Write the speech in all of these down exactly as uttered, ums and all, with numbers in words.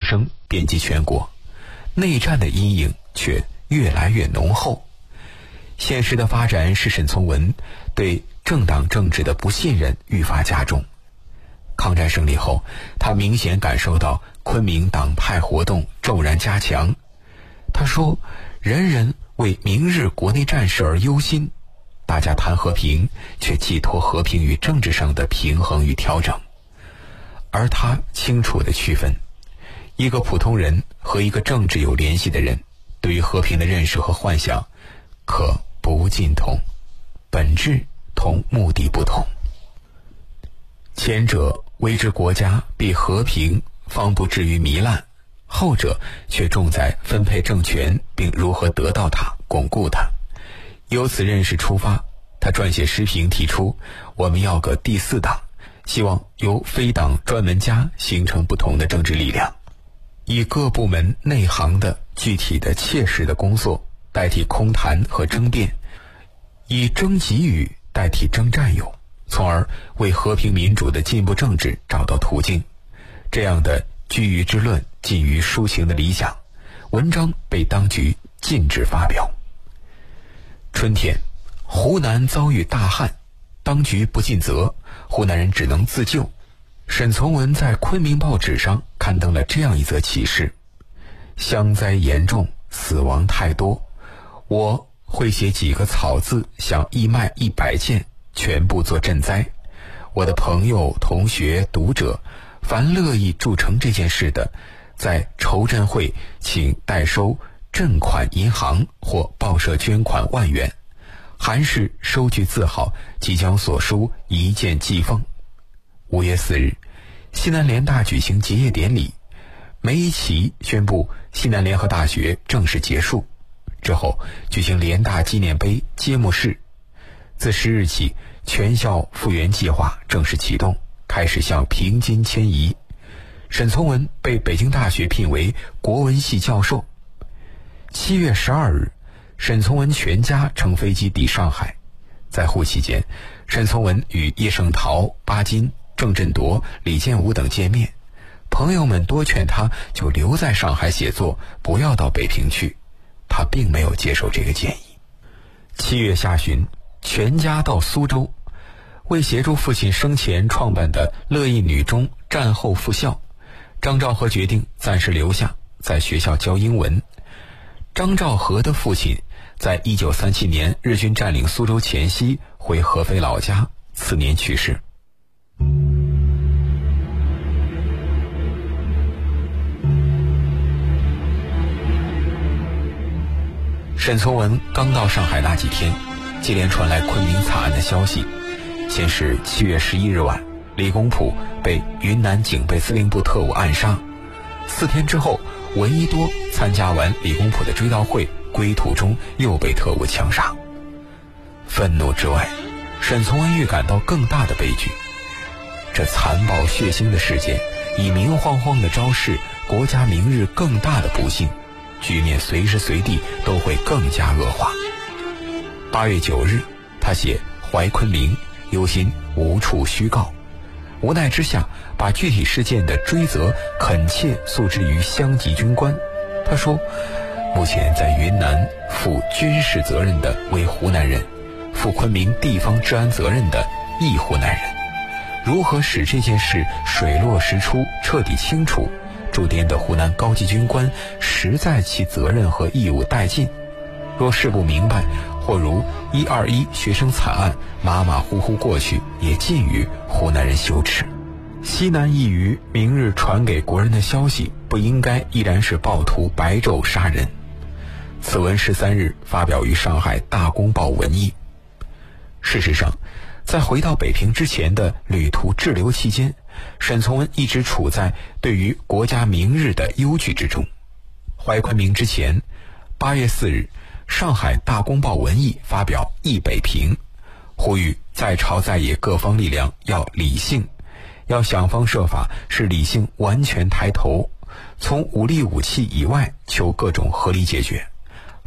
声遍及全国，内战的阴影却越来越浓厚。现实的发展使沈从文对政党政治的不信任愈发加重。抗战胜利后，他明显感受到昆明党派活动骤然加强。他说，人人为明日国内战事而忧心，大家谈和平，却寄托和平与政治上的平衡与调整。而他清楚地区分，一个普通人和一个政治有联系的人，对于和平的认识和幻想可不尽同，本质同目的不同。前者为之国家必和平，方不至于糜烂，后者却重在分配政权并如何得到它，巩固它。由此认识出发，他撰写诗评提出，我们要个第四党，希望由非党专门家形成不同的政治力量，以各部门内行的具体的切实的工作代替空谈和争辩，以争给予代替争占有，从而为和平民主的进步政治找到途径。这样的居于之论近于抒情的理想，文章被当局禁止发表。春天，湖南遭遇大旱，当局不尽责，湖南人只能自救。沈从文在昆明报纸上刊登了这样一则启事：乡灾严重，死亡太多，我会写几个草字，想义卖一百件，全部做赈灾。我的朋友、同学、读者，凡乐意助成这件事的，在筹赈会请代收赈款银行或报社捐款万元，韩氏收据字号，即将所书一件寄奉。五月四日，西南联大举行结业典礼，梅贻琦宣布西南联合大学正式结束。之后举行联大纪念碑揭幕式。自十日起，全校复员计划正式启动，开始向平津迁移。沈从文被北京大学聘为国文系教授。七月十二日，沈从文全家乘飞机抵上海。在沪期间，沈从文与叶圣陶、巴金、郑振铎、李建武等见面，朋友们多劝他就留在上海写作，不要到北平去。他并没有接受这个建议。七月下旬，全家到苏州，为协助父亲生前创办的乐意女中战后复校，张兆和决定暂时留下，在学校教英文。张兆和的父亲在一九三七年日军占领苏州前夕回合肥老家，次年去世。沈从文刚到上海那几天，接连传来昆明惨案的消息。先是七月十一日晚，李公朴被云南警备司令部特务暗杀。四天之后，闻一多参加完李公朴的追悼会，归途中又被特务枪杀。愤怒之外，沈从文预感到更大的悲剧。这残暴血腥的事件已明晃晃地昭示国家明日更大的不幸，局面随时随地都会更加恶化。八月九日，他写怀昆明，忧心无处虚告，无奈之下把具体事件的追责恳切诉之于乡级军官。他说，目前在云南负军事责任的为湖南人，负昆明地方治安责任的亦湖南人，如何使这件事水落石出，彻底清楚，驻滇的湖南高级军官实在其责任和义务殆尽。若事不明白，或如一二一学生惨案马马虎虎过去，也尽于湖南人羞耻。西南一隅明日传给国人的消息，不应该依然是暴徒白昼杀人。此文十三日发表于上海大公报文艺。事实上，在回到北平之前的旅途滞留期间，沈从文一直处在对于国家明日的忧惧之中。怀昆明之前，八月四日，上海大公报文艺发表《忆北平》，呼吁在朝在野各方力量要理性，要想方设法使理性完全抬头，从武力武器以外求各种合理解决，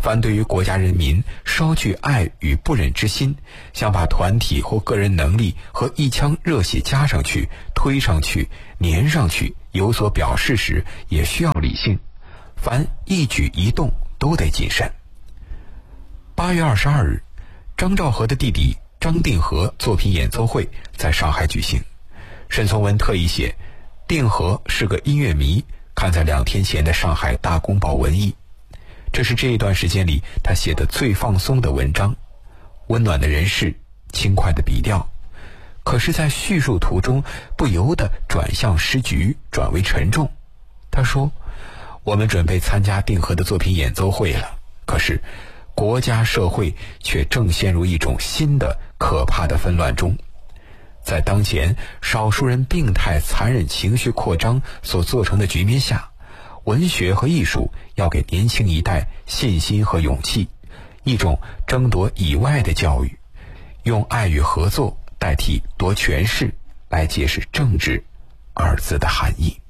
凡对于国家人民稍具爱与不忍之心，想把团体或个人能力和一腔热血加上去、推上去、粘上去，有所表示时，也需要理性。凡一举一动都得谨慎。八月二十二日，张兆和的弟弟张定和作品演奏会在上海举行。沈从文特意写，定和是个音乐迷，看在两天前的上海大公报文艺。这是这一段时间里他写的最放松的文章，温暖的人事，轻快的笔调，可是在叙述途中不由得转向诗局，转为沉重。他说，我们准备参加定和的作品演奏会了，可是国家社会却正陷入一种新的可怕的纷乱中。在当前少数人病态残忍情绪扩张所做成的局面下，文学和艺术要给年轻一代信心和勇气，一种争夺以外的教育，用爱与合作代替夺权势，来解释政治二字的含义。